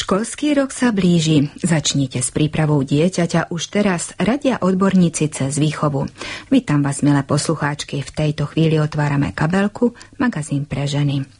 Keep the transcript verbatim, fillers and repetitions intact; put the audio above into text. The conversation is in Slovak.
Školský rok sa blíži. Začnite s prípravou dieťaťa už teraz, radia odborníci cez výchovu. Vítam vás, milé poslucháčky. V tejto chvíli otvárame kabelku, magazín pre ženy.